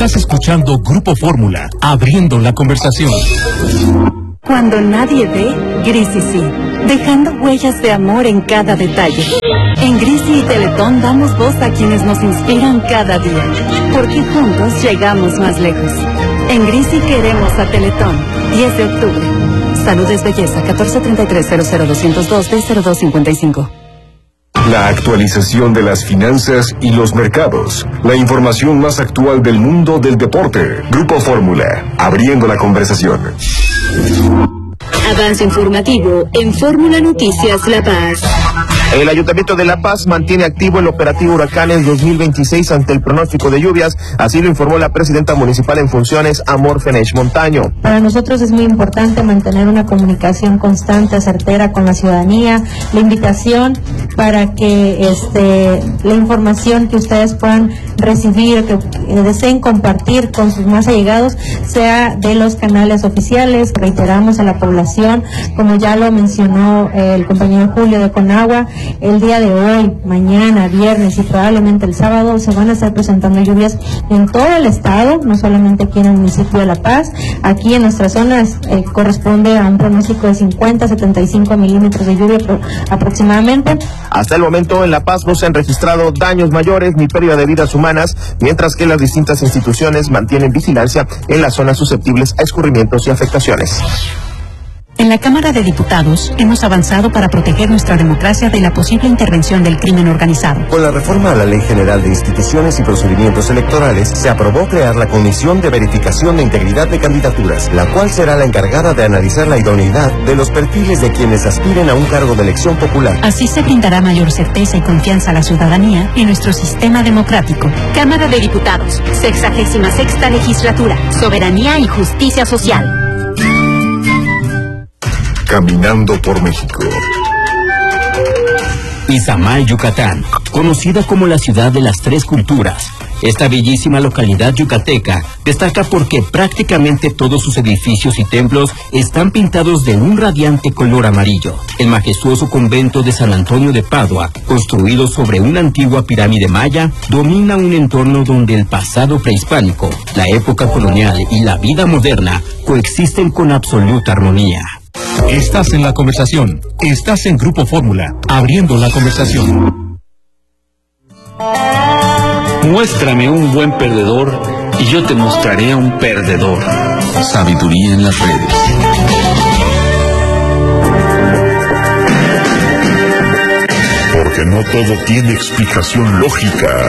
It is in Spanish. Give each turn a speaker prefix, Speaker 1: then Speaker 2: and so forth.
Speaker 1: Estás escuchando Grupo Fórmula, abriendo la conversación.
Speaker 2: Cuando nadie ve, Grisi sí, dejando huellas de amor en cada detalle. En Grisi y Teletón damos voz a quienes nos inspiran cada día, porque juntos llegamos más lejos. En Grisi queremos a Teletón, 10 de octubre. Salud es belleza, 1433-00202-0255.
Speaker 3: La actualización de las finanzas y los mercados. La información más actual del mundo del deporte. Grupo Fórmula, abriendo la conversación.
Speaker 4: Avance informativo en Fórmula Noticias La Paz.
Speaker 5: El Ayuntamiento de La Paz mantiene activo el operativo Huracanes 2026 ante el pronóstico de lluvias, así lo informó la presidenta municipal en funciones, Amor Fenech Montaño.
Speaker 6: Para nosotros es muy importante mantener una comunicación constante, certera con la ciudadanía, la invitación para que la información que ustedes puedan recibir, que deseen compartir con sus más allegados, sea de los canales oficiales. Reiteramos a la población, como ya lo mencionó el compañero Julio de Conagua, el día de hoy, mañana, viernes y probablemente el sábado se van a estar presentando lluvias en todo el estado, no solamente aquí en el municipio de La Paz. Aquí en nuestras zonas corresponde a un pronóstico de 50 a 75 milímetros de lluvia aproximadamente.
Speaker 5: Hasta el momento en La Paz no se han registrado daños mayores ni pérdida de vidas humanas, mientras que las distintas instituciones mantienen vigilancia en las zonas susceptibles a escurrimientos y afectaciones.
Speaker 7: En la Cámara de Diputados hemos avanzado para proteger nuestra democracia de la posible intervención del crimen organizado.
Speaker 8: Con la reforma a la Ley General de Instituciones y Procedimientos Electorales, se aprobó crear la Comisión de Verificación de Integridad de Candidaturas, la cual será la encargada de analizar la idoneidad de los perfiles de quienes aspiren a un cargo de elección popular.
Speaker 7: Así se brindará mayor certeza y confianza a la ciudadanía en nuestro sistema democrático.
Speaker 4: Cámara de Diputados, 66ª Legislatura, Soberanía y Justicia Social.
Speaker 3: Caminando por México.
Speaker 1: Izamal, Yucatán, conocida como la ciudad de las tres culturas. Esta bellísima localidad yucateca destaca porque prácticamente todos sus edificios y templos están pintados de un radiante color amarillo. El majestuoso convento de San Antonio de Padua, construido sobre una antigua pirámide maya, domina un entorno donde el pasado prehispánico, la época colonial y la vida moderna coexisten con absoluta armonía. Estás en la conversación. Estás en Grupo Fórmula, abriendo la conversación.
Speaker 9: Muéstrame un buen perdedor y yo te mostraré a un perdedor.
Speaker 10: Sabiduría en las redes.
Speaker 3: Porque no todo tiene explicación lógica.